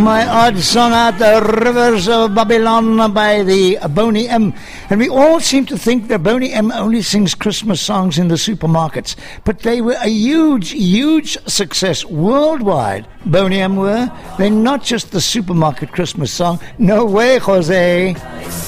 my odd song out the rivers of Babylon by the Boney M. And we all seem to think that Boney M only sings Christmas songs in the supermarkets. But they were a huge, huge success worldwide. Boney M were. They're not just the supermarket Christmas song. No way, Jose.